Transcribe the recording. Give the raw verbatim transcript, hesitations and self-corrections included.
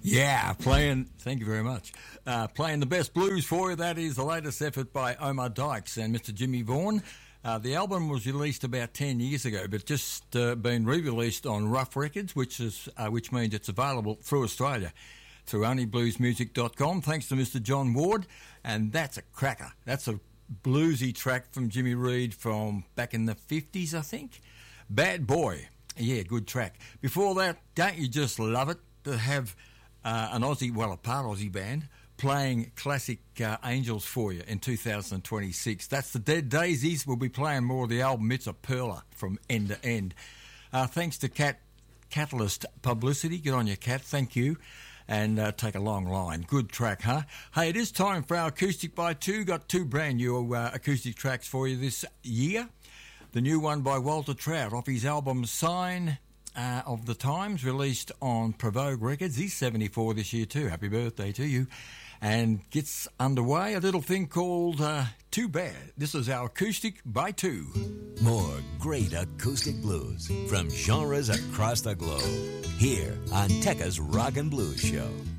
Yeah, playing, thank you very much. Uh, playing the best blues for you, that is the latest effort by Omar Dykes and Mister Jimmy Vaughan. Uh, the album was released about ten years ago, but just uh, been re-released on Rough Records, which is uh, which means it's available through Australia, through only blues music dot com, thanks to Mister John Ward, and that's a cracker. That's a bluesy track from Jimmy Reed from back in the fifties, I think. Bad Boy. Yeah, good track. Before that, don't you just love it to have uh, an Aussie, well, a part Aussie band playing classic uh, Angels for you in two thousand twenty-six. That's the Dead Daisies. We'll be playing more of the album. It's a perler from end to end. Uh, thanks to Cat Catalyst Publicity. Good on you, Cat. Thank you. And uh, take a long line. Good track, huh? Hey, it is time for our Acoustic by Two. Got two brand new uh, acoustic tracks for you this year. The new one by Walter Trout off his album Sign uh, of the Times, released on Provogue Records. He's seventy-four this year too. Happy birthday to you. And gets underway a little thing called uh, Too Bad. This is our Acoustic by Two. More great acoustic blues from genres across the globe. Here on Tekka's Rock and Blues Show.